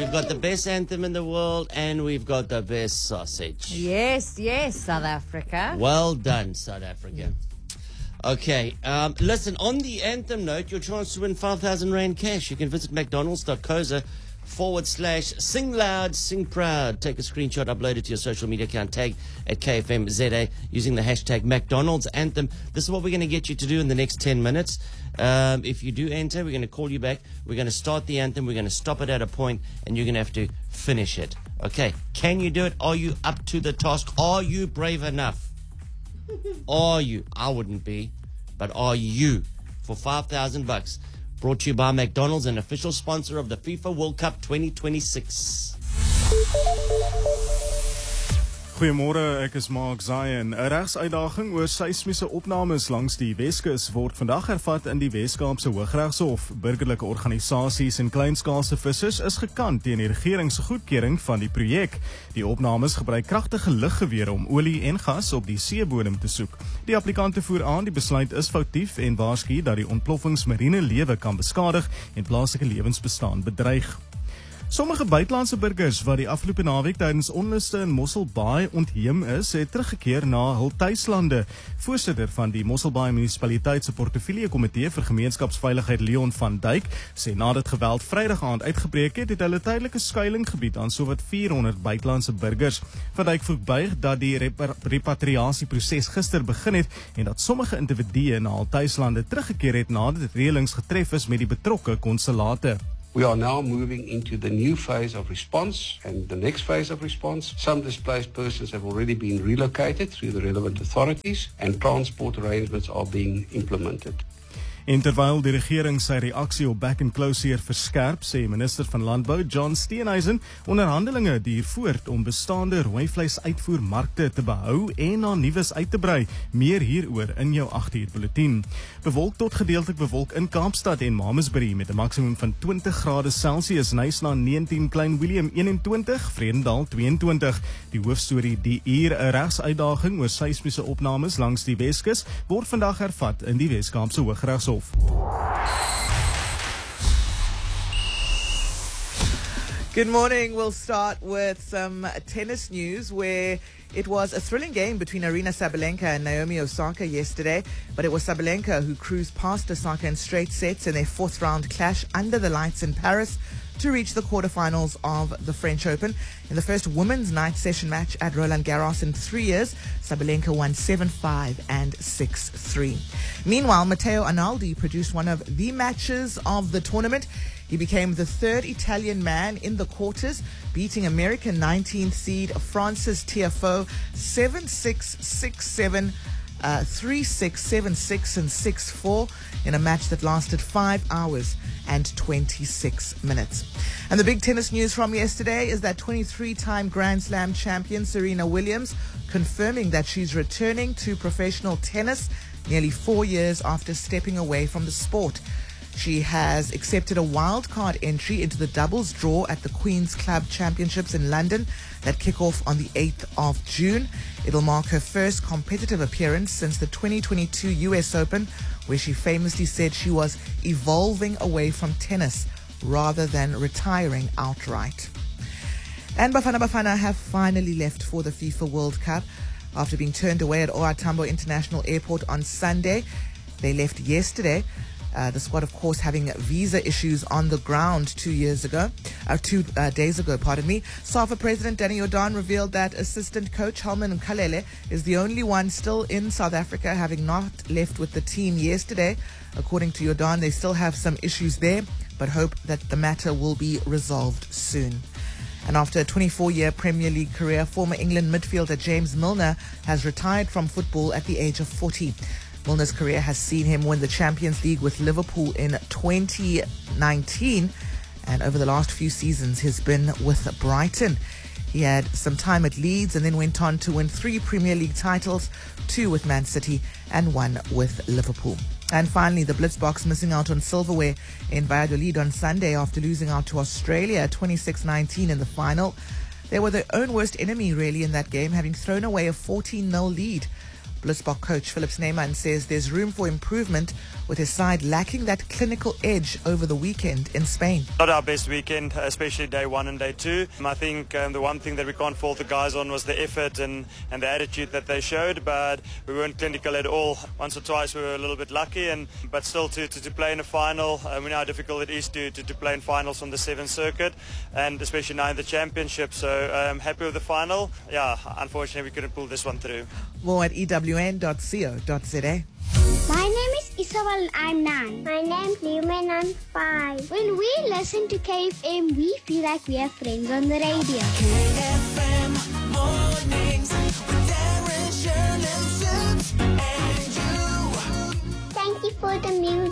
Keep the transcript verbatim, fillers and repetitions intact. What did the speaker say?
We've got the best anthem in the world, and we've got the best sausage. Yes, yes, South Africa. Well done, South Africa. Okay, um, listen, on the anthem note, your chance to win five thousand Rand cash. You can visit mcdonalds.coza forward slash sing loud, sing proud. Take a screenshot, upload it to your social media account, tag at K F M Z A using the hashtag McDonald's Anthem. This is what we're going to get you to do in the next ten minutes. Um, if you do enter, we're going to call you back. We're going to start the anthem. We're going to stop it at a point, and you're going to have to finish it. Okay, can you do it? Are you up to the task? Are you brave enough? Are you? I wouldn't be, but are you? For five thousand bucks. Brought to you by McDonald's, an official sponsor of the FIFA World Cup twenty twenty-six. Goeiemôre, ek is Mark Zion. 'n Regsuitdaging oor seismiese opnames langs die Weskus word vandag hervat in die Wes-Kaapse Hooggeregshof. Burgerlike organisasies en kleinskaalse vissers is gekant teen die regering se goedkeuring van die projek. Die opnames gebruik kragtige liggewere om olie en gas op die seebodem te soek. Die applikante voer aan die besluit is foutief en waarsku dat die ontploffings marine lewe kan beskadig en plaaslike lewensbestaan bedreig. Sommige buitelandse burgers wat die afgelope naweek tydens onluste in Mossel Bay ontheem is, het teruggekeer na hul tuislande. Voorsitter van die Mossel Bay munisipaliteit se portefeulje komitee vir gemeenskapsveiligheid, Leon van Dijk, sê nadat geweld Vrydag aand uitgebreek het, het hulle tydelike skuiling gebied aan sowat vierhonderd buitelandse burgers. Van Dijk voeg by dat die repa- repatriasieproses gister begin het en dat sommige individue na hul tuislande teruggekeer het nadat reëlings getref is met die betrokke konsulate. We are now moving into the new phase of response and the next phase of response. Some displaced persons have already been relocated through the relevant authorities and transport arrangements are being implemented. En terwyl die regering sy reaksie op back and closure verskerp, sê minister van Landbou John Steenhuisen, onderhandelinge duur voort om bestaande rooivleis uitvoermarkte te behou en na nuus uit te brei. Meer hieroor in jou agt uur bulletin. Bewolk tot gedeeltelik bewolk in Kaapstad en Mamasbury met 'n maksimum van twintig grade Celsius, Nyasna negentien, Klein Willem eenentwintig, Vredendal tweeëntwintig. Die hoofstorie die uur 'n regsuitdaging oor seismiese opnames langs die Weskus word vandag hervat in die Wes-Kaapse Hooggeregshof. Good morning. We'll start with some tennis news where it was a thrilling game between Aryna Sabalenka and Naomi Osaka yesterday, but it was Sabalenka who cruised past Osaka in straight sets in their fourth round clash under the lights in Paris to reach the quarterfinals of the French Open. In the first women's night session match at Roland Garros in three years, Sabalenka won seven five and six three. Meanwhile, Matteo Arnaldi produced one of the matches of the tournament. He became the third Italian man in the quarters, beating American nineteenth seed Francis Tiafoe seven six, six seven, uh, three six, seven six and six four in a match that lasted five hours and twenty-six minutes. And the big tennis news from yesterday is that twenty-three-time Grand Slam champion Serena Williams confirming that she's returning to professional tennis nearly four years after stepping away from the sport. She has accepted a wildcard entry into the doubles draw at the Queen's Club Championships in London that kick off on the eighth of June. It'll mark her first competitive appearance since the twenty twenty-two U S Open, where she famously said she was evolving away from tennis rather than retiring outright. And Bafana Bafana have finally left for the FIFA World Cup after being turned away at O R Tambo International Airport on Sunday. They left yesterday. Uh, the squad, of course, having visa issues on the ground two years ago, or two uh, days ago, pardon me. SAFA President Danny Jordan revealed that assistant coach Helman Mkhalele is the only one still in South Africa, having not left with the team yesterday. According to Jordan, they still have some issues there, but hope that the matter will be resolved soon. And after a twenty-four-year Premier League career, former England midfielder James Milner has retired from football at the age of forty. Milner's career has seen him win the Champions League with Liverpool in twenty nineteen, and over the last few seasons he's been with Brighton. He had some time at Leeds and then went on to win three Premier League titles, two with Man City and one with Liverpool. And finally, the Blitzboks missing out on silverware in Valladolid on Sunday after losing out to Australia twenty-six nineteen in the final. They were their own worst enemy really in that game, having thrown away a fourteen nil lead. Blissbok coach Philip Snyman says there's room for improvement with his side lacking that clinical edge over the weekend in Spain. Not our best weekend, especially day one and day two. I think um, the one thing that we can't fault the guys on was the effort and, and the attitude that they showed, but we weren't clinical at all. Once or twice we were a little bit lucky, and but still to, to, to play in a final, uh, we know how difficult it is to, to, to play in finals on the seventh circuit, and especially now in the championship. So I'm happy with the final. Yeah, unfortunately we couldn't pull this one through. More at e w n dot co dot z a. My name is Isabel and I'm nine. My name's Liam and I'm five. When we listen to K F M, we feel like we have friends on the radio. K F M mornings with Darren, Shirley, Sips, and you. Thank you for the music.